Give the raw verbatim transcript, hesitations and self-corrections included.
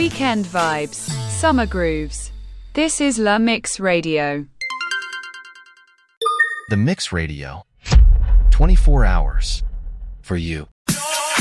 Weekend vibes, summer grooves. This is La Mix Radio. The Mix Radio. twenty-four hours for you.